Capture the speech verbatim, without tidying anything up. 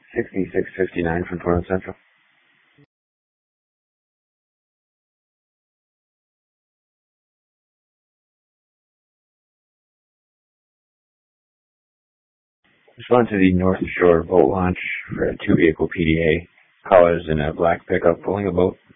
sixty-six fifty-nine from Toronto Central. Respond to the North Shore boat launch for a two-vehicle P D A. Callers in a black pickup pulling a boat.